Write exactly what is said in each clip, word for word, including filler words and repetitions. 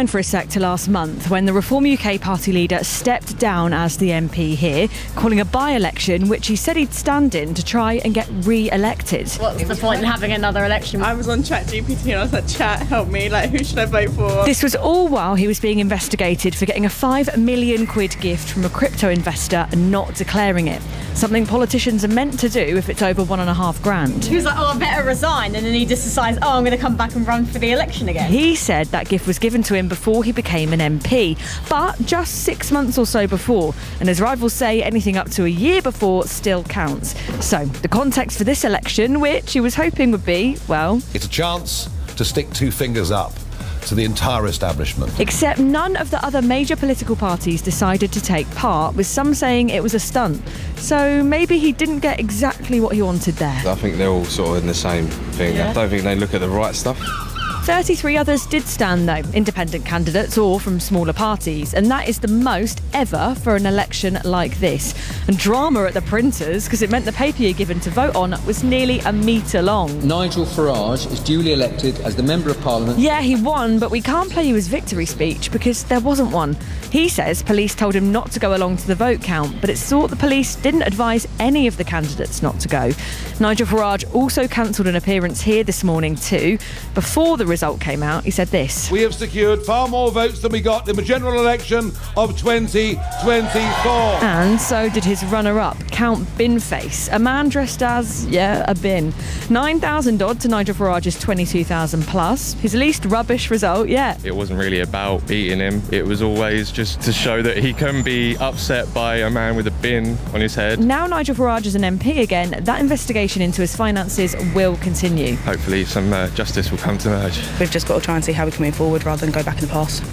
rewind for a sec to last month when the Reform U K party leader stepped down as the M P here, calling a by-election which he said he'd stand in to try and get re-elected. What's the point in having another election? I was on ChatGPT and I was like, chat, help me, like who should I vote for? This was all while he was being investigated for getting a five million quid gift from a crypto investor and not declaring it. Something politicians are meant to do if it's over one and a half grand. He was like, oh, I better resign, and then he just decides, oh, I'm going to come back and run for the election again. He said that gift was given to him before he became an M P, but just six months or so before, and his rivals say anything up to a year before still counts. So, the context for this election, which he was hoping would be, well... It's a chance to stick two fingers up to the entire establishment. Except none of the other major political parties decided to take part, with some saying it was a stunt. So maybe he didn't get exactly what he wanted there. I think they're all sort of in the same thing. Yeah. I don't think they look at the right stuff. thirty-three others did stand though, independent candidates or from smaller parties, and that is the most ever for an election like this. And drama at the printers, because it meant the paper you're given to vote on was nearly a metre long. Nigel Farage is duly elected as the Member of Parliament. Yeah, he won, but we can't play you his victory speech because there wasn't one. He says police told him not to go along to the vote count, but it's thought the police didn't advise any of the candidates not to go. Nigel Farage also cancelled an appearance here this morning too. Before the result came out, he said this. We have secured far more votes than we got in the general election of twenty twenty-four. And so did his runner-up, Count Binface, a man dressed as, yeah, a bin. nine thousand odd to Nigel Farage's twenty-two thousand plus. His least rubbish result yet. It wasn't really about beating him. It was always just to show that he can be upset by a man with a bin on his head. Now Nigel Farage is an M P again, that investigation into his finances will continue. Hopefully some uh, justice will come to emerge. We've just got to try and see how we can move forward rather than go back in the past.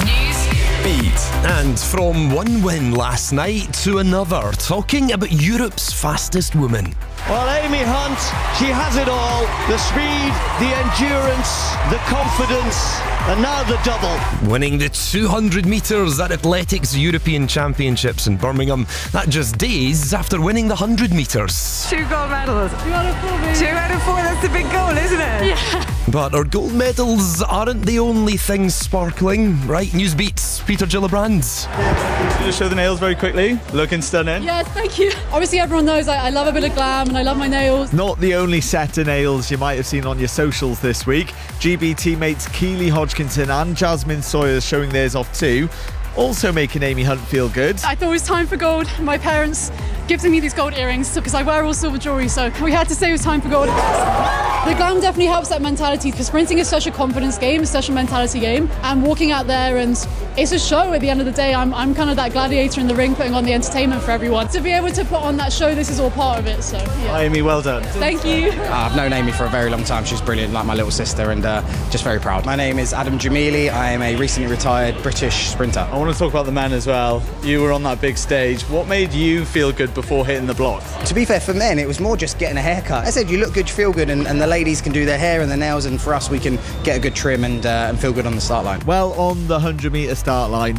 Beat. And from one win last night to another, talking about Europe's fastest woman. Well, Amy Hunt, she has it all. The speed, the endurance, the confidence, and now the double. Winning the two hundred metres at Athletics European Championships in Birmingham. That just days after winning the one hundred metres. Two gold medals. Two out of four, baby. Two out of four, that's the big goal, isn't it? Yeah. But our gold medals aren't the only things sparkling, right? Newsbeat's Peter Gillibrand. Just show the nails very quickly. Looking stunning. Yes, thank you. Obviously, everyone knows I, I love a bit of glam and I love my nails. Not the only set of nails you might have seen on your socials this week. G B teammates Keely Hodgkinson and Jasmine Sawyers showing theirs off too. Also making Amy Hunt feel good. I thought it was time for gold. My parents gifted me these gold earrings because I wear all silver jewelry, so we had to say it was time for gold. The glam definitely helps that mentality because sprinting is such a confidence game, it's such a mentality game, and walking out there and it's a show at the end of the day. I'm, I'm kind of that gladiator in the ring putting on the entertainment for everyone. To be able to put on that show, this is all part of it, so yeah. Amy, well done. Thank you. Uh, I've known Amy for a very long time. She's brilliant, like my little sister, and uh, just very proud. My name is Adam Jamili. I am a recently retired British sprinter. I want to talk about the men as well. You were on that big stage. What made you feel good before hitting the block? To be fair, for men, it was more just getting a haircut. I said, you look good, you feel good, and, and the ladies can do their hair and their nails, and for us, we can get a good trim and, uh, and feel good on the start line. Well, on the one hundred metre start line.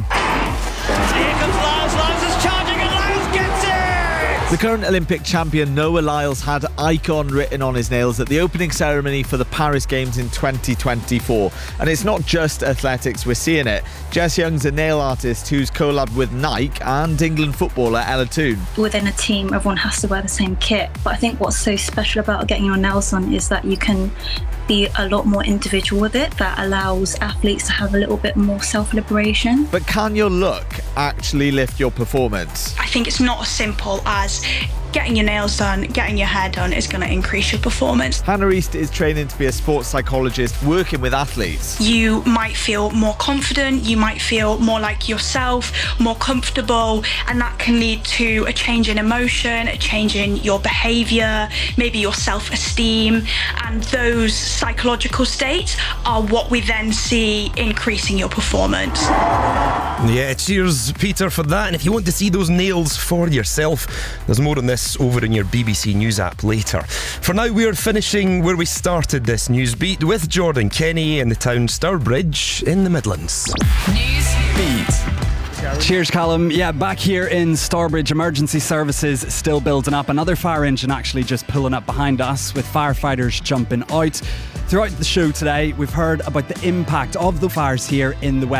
Here comes Lyles. Lyles is charging and Lyles gets it! The current Olympic champion Noah Lyles had Icon written on his nails at the opening ceremony for the Paris Games in twenty twenty-four. And it's not just athletics, we're seeing it. Jess Young's a nail artist who's collabed with Nike and England footballer Ella Toone. Within a team, everyone has to wear the same kit. But I think what's so special about getting your nails done is that you can be a lot more individual with it. That allows athletes to have a little bit more self-liberation. But can your look actually lift your performance? I think it's not as simple as getting your nails done, getting your hair done is going to increase your performance. Hannah East is training to be a sports psychologist working with athletes. You might feel more confident, you might feel more like yourself, more comfortable, and that can lead to a change in emotion, a change in your behaviour, maybe your self-esteem, and those psychological states are what we then see increasing your performance. Yeah, cheers, Peter, for that. And if you want to see those nails for yourself, there's more on this over in your B B C News app later. For now, we're finishing where we started this news beat with Jordan Kenny in the town Stourbridge in the Midlands. News beat. Cheers, Callum. Yeah, back here in Stourbridge, emergency services still building up. Another fire engine actually just pulling up behind us with firefighters jumping out. Throughout the show today, we've heard about the impact of the fires here in the West.